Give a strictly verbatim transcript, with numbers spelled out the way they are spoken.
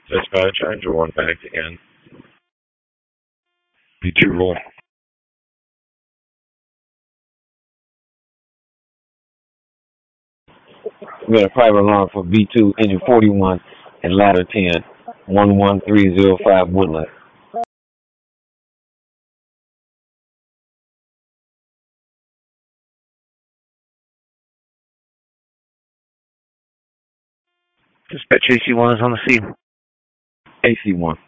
Dispatch, Angel one back again. B two roll. We got a private alarm for B two, engine forty-one, and ladder ten, one one three zero five Woodland. Dispatch A C one is on the scene. A C one.